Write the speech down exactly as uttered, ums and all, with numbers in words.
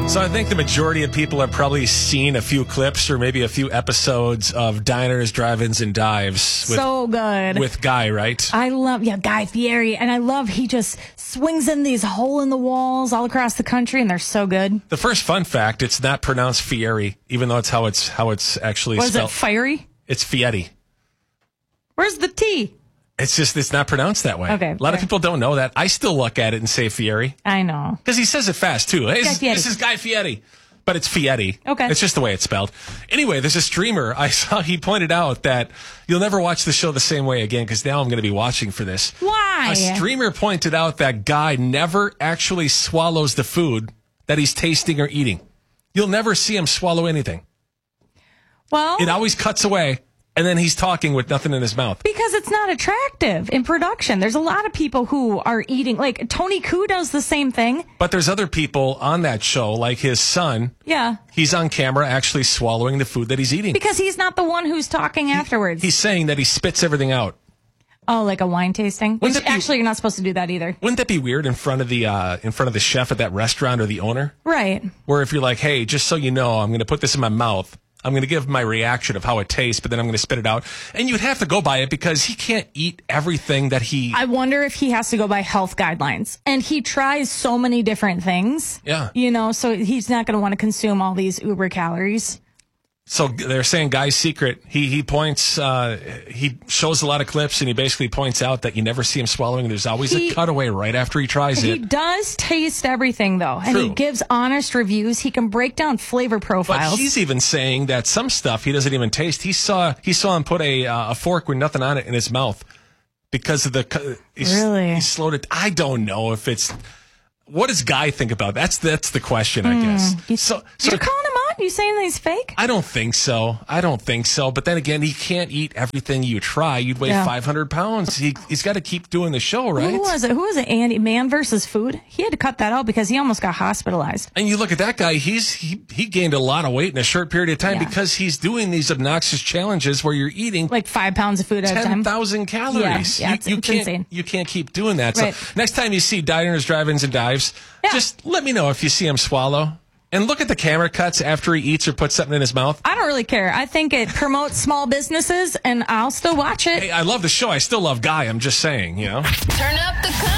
So I think the majority of people have probably seen a few clips or maybe a few episodes of Diners, Drive-Ins, and Dives. With, so good. With Guy, right? I love, yeah, Guy Fieri. And I love he just swings in these hole-in-the-walls all across the country, and they're so good. The first fun fact, it's not pronounced Fieri, even though it's how it's how it's actually Was spelled. it fiery? It's Fieri. Where's the T? It's just, it's not pronounced that way. Okay, A lot fair. of people don't know that. I still look at it and say Fieri. I know. Because he says it fast, too. Hey, this, Fieri. this is Guy Fieri. But it's Fieri. Okay. It's just the way it's spelled. Anyway, there's a streamer. I saw, he pointed out that you'll never watch the show the same way again because now I'm going to be watching for this. Why? A streamer pointed out that Guy never actually swallows the food that he's tasting or eating. You'll never see him swallow anything. Well, It always cuts away, and then he's talking with nothing in his mouth. because it's not attractive in production. There's a lot of people who are eating, like Tony Koo does the same thing. But there's other people on that show, like his son. Yeah. He's on camera actually swallowing the food that he's eating. Because he's not the one who's talking afterwards. He's saying that he spits everything out. Oh, like a wine tasting? Which Wouldn't it be- actually you're not supposed to do that either. Wouldn't that be weird in front of the uh, in front of the chef at that restaurant or the owner? Right. Where if you're like, hey, just so you know, I'm going to put this in my mouth. I'm going to give my reaction of how it tastes, but then I'm going to spit it out. And you'd have to go by it because he can't eat everything that he... I wonder if he has to go by health guidelines. And he tries so many different things. Yeah. You know, so he's not going to want to consume all these uber calories. So they're saying Guy's secret. He he points, uh, he shows a lot of clips, and he basically points out that you never see him swallowing. There's always He- a cutaway right after he tries He it. does taste everything, though. And he True. gives honest reviews. He can break down flavor But profiles. he's even saying that some stuff he doesn't even taste. He saw he saw him put a uh, a fork with nothing on it in his mouth because of the cu- he's, Really? he slowed it. I don't know if it's what does Guy think about that's that's the question I guess. You- So so You're calling him out? You saying that he's fake? I don't think so. I don't think so. But then again, he can't eat everything you try. You'd weigh Yeah. five hundred pounds. He he's got to keep doing the show, right? Who was it? Who was it? Andy, Man versus Food? He had to cut that out because he almost got hospitalized. And you look at that guy, he's he, he gained a lot of weight in a short period of time Yeah. because he's doing these obnoxious challenges where you're eating Like five pounds of food at a ten time. thousand calories. Yeah, yeah, you, it's- you it's can't insane. you can't keep doing that. Right. So next time you see Diners, Drive-Ins, and Dives, Yeah. just let me know if you see him swallow. And look at the camera cuts after he eats or puts something in his mouth. I don't really care. I think it promotes small businesses, and I'll still watch it. Hey, I love the show. I still love Guy. I'm just saying, you know. Turn up the